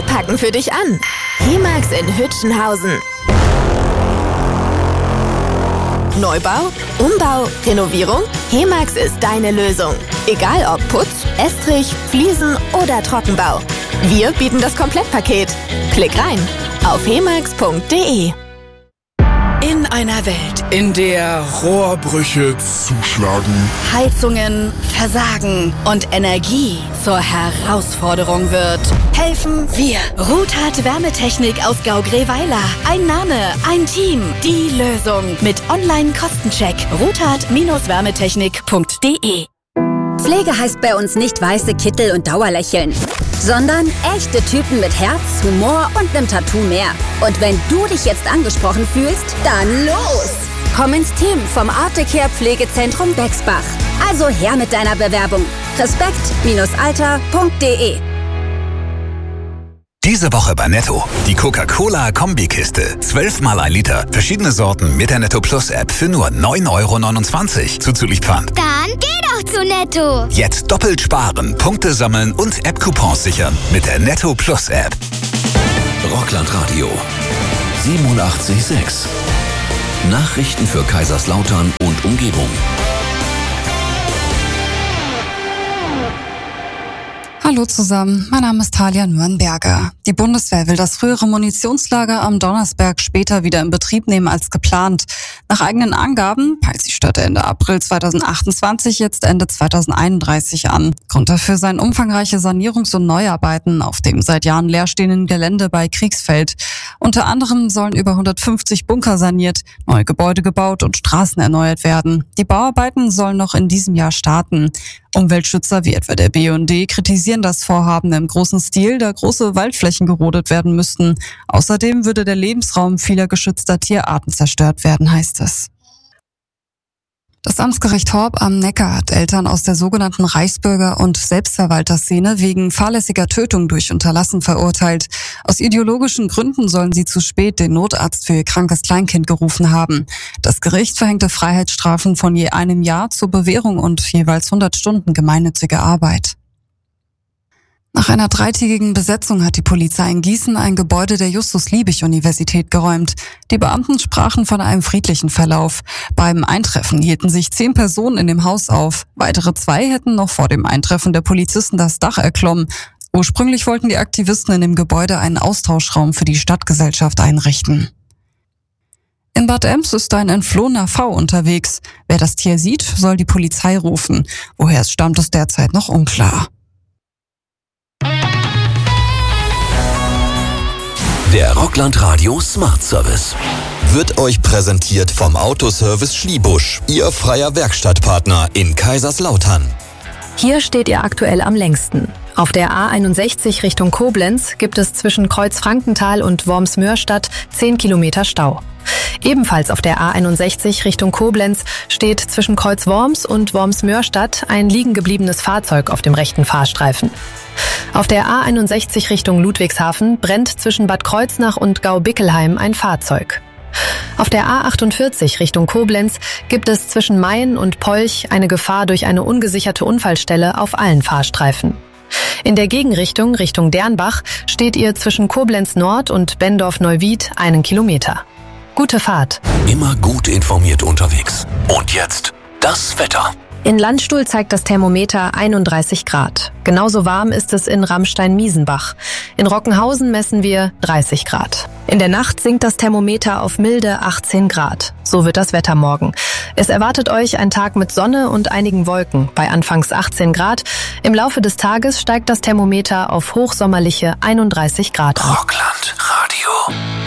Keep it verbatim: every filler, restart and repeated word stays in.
packen für dich an. Hemax in Hütchenhausen. Neubau, Umbau, Renovierung? Hemax ist deine Lösung. Egal ob Putz, Estrich, Fliesen oder Trockenbau. Wir bieten das Komplettpaket. Klick rein auf hemax punkt de. In einer Welt, in der Rohrbrüche zuschlagen, Heizungen versagen und Energie zur Herausforderung wird, helfen wir. Ruthard Wärmetechnik aus Gau-Greweiler. Ein Name, ein Team, die Lösung. Mit Online-Kostencheck. ruthard Wärmetechnik punkt de. Pflege heißt bei uns nicht weiße Kittel und Dauerlächeln, sondern echte Typen mit Herz, Humor und nem Tattoo mehr. Und wenn du dich jetzt angesprochen fühlst, dann los! Komm ins Team vom Artecare Pflegezentrum Bexbach. Also her mit deiner Bewerbung. respekt Alter punkt de. Diese Woche bei Netto. Die Coca-Cola-Kombikiste. zwölf mal ein Liter. Verschiedene Sorten mit der Netto Plus App für nur neun Euro neunundzwanzig. Zuzüglich Pfand. Dann geh doch zu Netto. Jetzt doppelt sparen, Punkte sammeln und App-Coupons sichern mit der Netto Plus App. Rockland-Radio siebenundachtzig Komma sechs. Nachrichten für Kaiserslautern und Umgebung. Hallo zusammen, mein Name ist Talia Nürnberger. Die Bundeswehr will das frühere Munitionslager am Donnersberg später wieder in Betrieb nehmen als geplant. Nach eigenen Angaben peilt die Stadt Ende April zweitausendachtundzwanzig, jetzt Ende zweitausendeinunddreißig an. Grund dafür seien umfangreiche Sanierungs- und Neuarbeiten auf dem seit Jahren leerstehenden Gelände bei Kriegsfeld. Unter anderem sollen über hundertfünfzig Bunker saniert, neue Gebäude gebaut und Straßen erneuert werden. Die Bauarbeiten sollen noch in diesem Jahr starten. Umweltschützer wie etwa der B U N D kritisieren das Vorhaben im großen Stil, da große Waldflächen gerodet werden müssten. Außerdem würde der Lebensraum vieler geschützter Tierarten zerstört werden, heißt es. Das Amtsgericht Horb am Neckar hat Eltern aus der sogenannten Reichsbürger- und Selbstverwalterszene wegen fahrlässiger Tötung durch Unterlassen verurteilt. Aus ideologischen Gründen sollen sie zu spät den Notarzt für ihr krankes Kleinkind gerufen haben. Das Gericht verhängte Freiheitsstrafen von je einem Jahr zur Bewährung und jeweils hundert Stunden gemeinnützige Arbeit. Nach einer dreitägigen Besetzung hat die Polizei in Gießen ein Gebäude der Justus-Liebig-Universität geräumt. Die Beamten sprachen von einem friedlichen Verlauf. Beim Eintreffen hielten sich zehn Personen in dem Haus auf. Weitere zwei hätten noch vor dem Eintreffen der Polizisten das Dach erklommen. Ursprünglich wollten die Aktivisten in dem Gebäude einen Austauschraum für die Stadtgesellschaft einrichten. In Bad Ems ist ein entflohener V unterwegs. Wer das Tier sieht, soll die Polizei rufen. Woher es stammt, ist derzeit noch unklar. Der Rockland-Radio Smart Service wird euch präsentiert vom Autoservice Schliebusch, Ihr freier Werkstattpartner in Kaiserslautern. Hier steht ihr aktuell am längsten. Auf der A einundsechzig Richtung Koblenz gibt es zwischen Kreuz-Frankenthal und Worms-Mörstadt zehn Kilometer Stau. Ebenfalls auf der A einundsechzig Richtung Koblenz steht zwischen Kreuz-Worms und Worms-Mörstadt ein liegen gebliebenes Fahrzeug auf dem rechten Fahrstreifen. Auf der A einundsechzig Richtung Ludwigshafen brennt zwischen Bad Kreuznach und Gau-Bickelheim ein Fahrzeug. Auf der A achtundvierzig Richtung Koblenz gibt es zwischen Mayen und Polch eine Gefahr durch eine ungesicherte Unfallstelle auf allen Fahrstreifen. In der Gegenrichtung, Richtung Dernbach, steht ihr zwischen Koblenz Nord und Bendorf-Neuwied einen Kilometer. Gute Fahrt. Immer gut informiert unterwegs. Und jetzt das Wetter. In Landstuhl zeigt das Thermometer einunddreißig Grad. Genauso warm ist es in Ramstein-Miesenbach. In Rockenhausen messen wir dreißig Grad. In der Nacht sinkt das Thermometer auf milde achtzehn Grad. So wird das Wetter morgen. Es erwartet euch ein Tag mit Sonne und einigen Wolken bei anfangs achtzehn Grad. Im Laufe des Tages steigt das Thermometer auf hochsommerliche einunddreißig Grad an. Rockland Radio.